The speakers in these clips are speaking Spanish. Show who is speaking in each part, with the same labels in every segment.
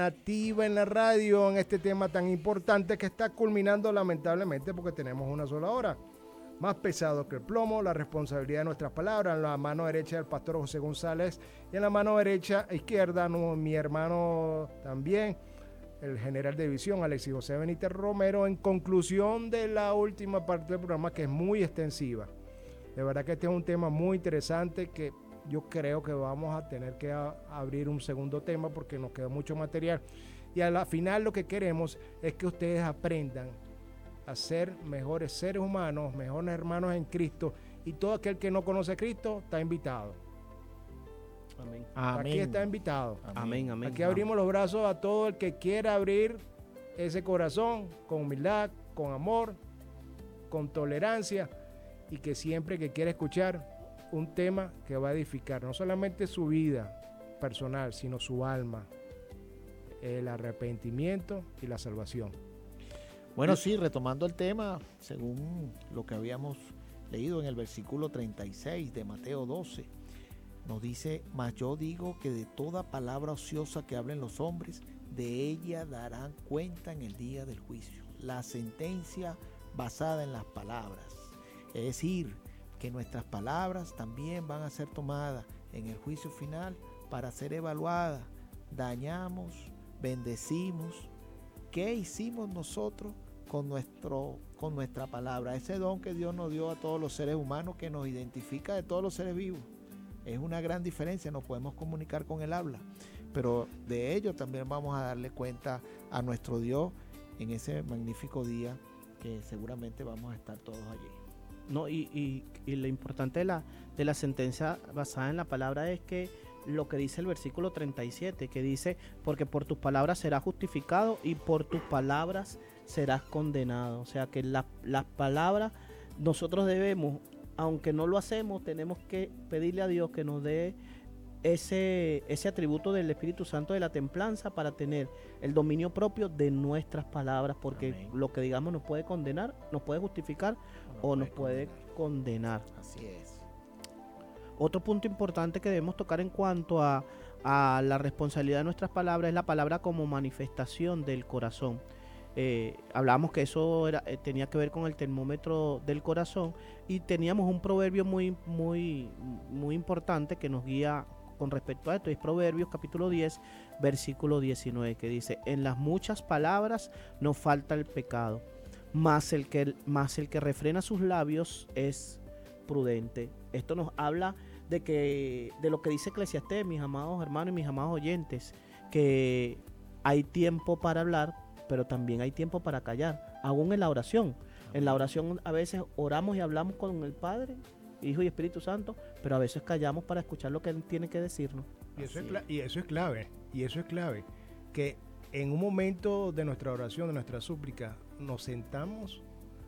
Speaker 1: Nativa en la radio en este tema tan importante que está culminando lamentablemente porque tenemos una sola hora. Más pesado que el plomo, la responsabilidad de nuestras palabras, en la mano derecha del pastor José González y en la mano derecha izquierda mi hermano también, el general de división Alexis José Benítez Romero, en conclusión de la última parte del programa que es muy extensiva. De verdad que este es un tema muy interesante que yo creo que vamos a tener que abrir un segundo tema porque nos queda mucho material. Y a la final lo que queremos es que ustedes aprendan a ser mejores seres humanos, mejores hermanos en Cristo. Y todo aquel que no conoce a Cristo está invitado.
Speaker 2: Amén.
Speaker 1: Aquí está invitado.
Speaker 2: Amén, amén.
Speaker 1: Aquí abrimos los brazos a todo el que quiera abrir ese corazón con humildad, con amor, con tolerancia y que siempre que quiera escuchar un tema que va a edificar no solamente su vida personal, sino su alma, el arrepentimiento y la salvación.
Speaker 3: Bueno, sí, retomando el tema, según lo que habíamos leído en el versículo 36 de Mateo 12, nos dice: mas yo digo que de toda palabra ociosa que hablen los hombres, de ella darán cuenta en el día del juicio. La sentencia basada en las palabras, es decir, que nuestras palabras también van a ser tomadas en el juicio final para ser evaluadas. Dañamos, bendecimos. ¿Qué hicimos nosotros con nuestra palabra? Ese don que Dios nos dio a todos los seres humanos, que nos identifica de todos los seres vivos. Es una gran diferencia, nos podemos comunicar con el habla, pero de ello también vamos a darle cuenta a nuestro Dios en ese magnífico día que seguramente vamos a estar todos allí.
Speaker 2: No, y lo importante de la sentencia basada en la palabra es que lo que dice el versículo 37, que dice: porque por tus palabras serás justificado y por tus palabras serás condenado. O sea que las palabras nosotros debemos, aunque no lo hacemos, tenemos que pedirle a Dios que nos dé ese atributo del Espíritu Santo de la templanza para tener el dominio propio de nuestras palabras, porque amén, lo que digamos nos puede condenar, nos puede justificar o nos puede condenar.
Speaker 3: Así es.
Speaker 2: Otro punto importante que debemos tocar en cuanto a la responsabilidad de nuestras palabras es la palabra como manifestación del corazón. Hablábamos que eso tenía que ver con el termómetro del corazón, y teníamos un proverbio muy importante que nos guía con respecto a esto. Es Proverbios capítulo 10 versículo 19, que dice: en las muchas palabras no falta el pecado, mas el que refrena sus labios es prudente. Esto nos habla de lo que dice Eclesiastés, mis amados hermanos y mis amados oyentes, que hay tiempo para hablar, pero también hay tiempo para callar, aún en la oración. En la oración a veces oramos y hablamos con el Padre, Hijo y Espíritu Santo, pero a veces callamos para escuchar lo que Él tiene que decirnos.
Speaker 1: Y eso es clave, que en un momento de nuestra oración, de nuestra súplica, nos sentamos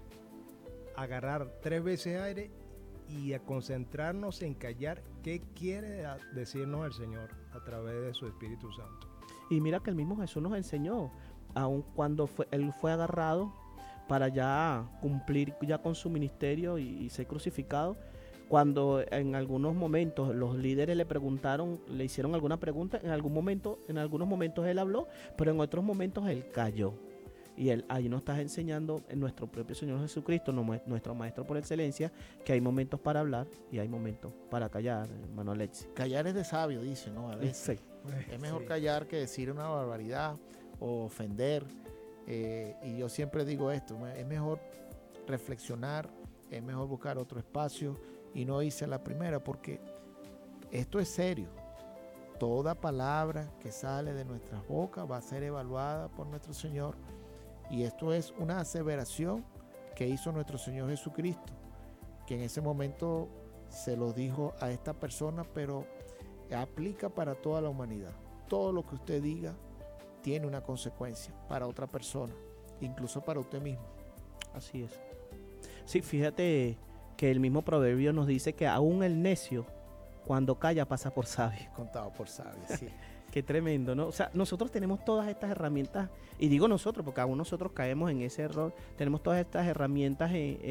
Speaker 1: a agarrar 3 veces aire y a concentrarnos en callar qué quiere decirnos el Señor a través de su Espíritu Santo.
Speaker 2: Y mira que el mismo Jesús nos enseñó, aun cuando Él fue agarrado para ya cumplir ya con su ministerio y ser crucificado, cuando en algunos momentos los líderes le hicieron alguna pregunta, en algunos momentos Él habló, pero en otros momentos Él calló. Y ahí nos está enseñando en nuestro propio Señor Jesucristo, nuestro Maestro por excelencia, que hay momentos para hablar y hay momentos para callar, hermano Alexis.
Speaker 3: Callar es de sabio, dice, ¿no? A veces
Speaker 2: Sí.
Speaker 3: Es mejor callar que decir una barbaridad o ofender. Y yo siempre digo esto: es mejor reflexionar, es mejor buscar otro espacio y no irse a la primera, porque esto es serio. Toda palabra que sale de nuestras bocas va a ser evaluada por nuestro Señor. Y esto es una aseveración que hizo nuestro Señor Jesucristo, que en ese momento se lo dijo a esta persona, pero aplica para toda la humanidad. Todo lo que usted diga tiene una consecuencia para otra persona, incluso para usted mismo.
Speaker 2: Así es. Sí, fíjate que el mismo proverbio nos dice que aún el necio, cuando calla, pasa por sabio.
Speaker 3: Contado por sabio, sí.
Speaker 2: Qué tremendo, ¿no? O sea, nosotros tenemos todas estas herramientas, y digo nosotros porque aún nosotros caemos en ese error. Tenemos todas estas herramientas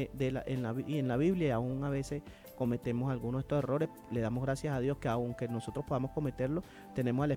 Speaker 2: en la Biblia, y aún a veces cometemos algunos de estos errores. Le damos gracias a Dios que aunque nosotros podamos cometerlo, tenemos al